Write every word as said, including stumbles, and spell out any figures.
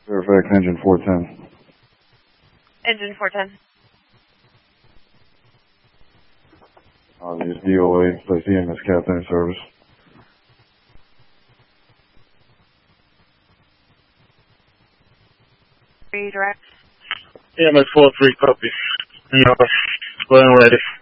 Fairfax engine four ten. Engine four ten. I'll use D O A, place E M S captain in service. Redirect. E M S four three, copy. Yeah, going ready.